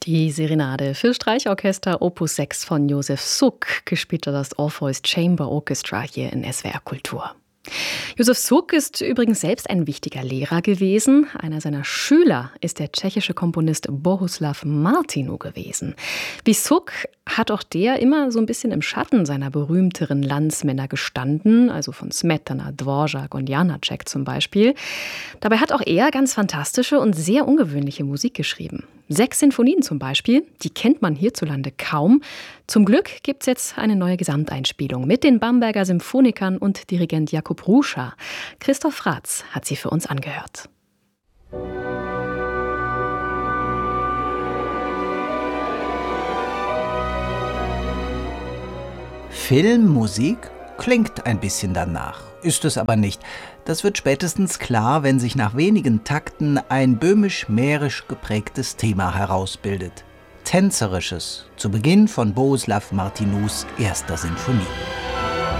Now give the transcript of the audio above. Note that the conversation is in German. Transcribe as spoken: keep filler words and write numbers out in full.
Die Serenade für Streichorchester Opus sechs von Josef Suk, gespielt durch das Orpheus Chamber Orchestra hier in S W R Kultur. Josef Suk ist übrigens selbst ein wichtiger Lehrer gewesen. Einer seiner Schüler ist der tschechische Komponist Bohuslav Martinu gewesen. Wie Suk hat auch der immer so ein bisschen im Schatten seiner berühmteren Landsmänner gestanden, also von Smetana, Dvorak und Janacek zum Beispiel. Dabei hat auch er ganz fantastische und sehr ungewöhnliche Musik geschrieben. Sechs Sinfonien zum Beispiel, die kennt man hierzulande kaum. Zum Glück gibt's jetzt eine neue Gesamteinspielung mit den Bamberger Symphonikern und Dirigent Jakub Ruscha. Christoph Ratz hat sie für uns angehört. Filmmusik klingt ein bisschen danach, ist es aber nicht. Das wird spätestens klar, wenn sich nach wenigen Takten ein böhmisch-mährisch geprägtes Thema herausbildet. Tänzerisches, zu Beginn von Bohuslav Martinus erster Sinfonie.